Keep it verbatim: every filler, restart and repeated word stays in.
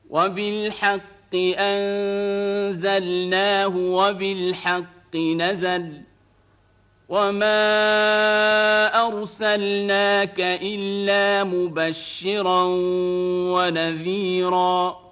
وبالحق أنزلناه وبالحق نزل وما أرسلناك إلا مبشرا ونذيرا